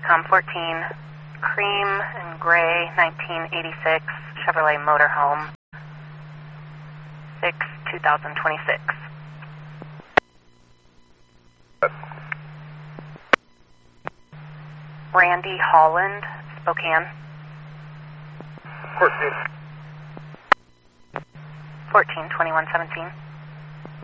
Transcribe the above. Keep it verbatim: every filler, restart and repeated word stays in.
Sitcom fourteen, cream and gray, nineteen eighty-six Chevrolet motorhome, six two thousand twenty-six. Randy Holland, Spokane. fourteen. fourteen twenty-one seventeen.